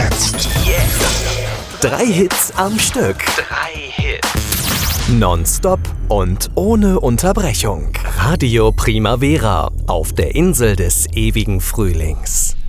Hits. Yes. 3 Hits am Stück. 3 Hits. Nonstop und ohne Unterbrechung. Radio Primavera auf der Insel des ewigen Frühlings.